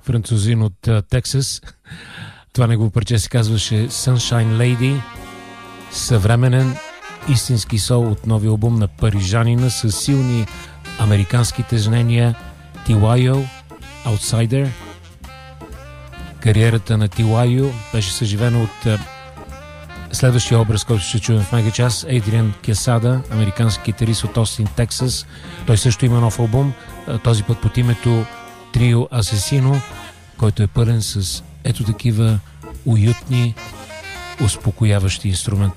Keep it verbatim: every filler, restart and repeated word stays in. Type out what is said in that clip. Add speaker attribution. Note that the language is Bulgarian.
Speaker 1: французин от uh, Тексас. Това негово парче се казваше Sunshine Lady. Съвременен истински сол от новия албум на парижанина с силни американски тежнения Тилайо, Outsider. Кариерата на Тилайо беше съживена от uh, следващия образ, който ще чуем в мега час, Адриан Кесада, американски китарист от Остин, Тексас. Той също има нов албум, този път под името Trio Asesino, който е пълен с ето такива уютни, успокояващи инструментали.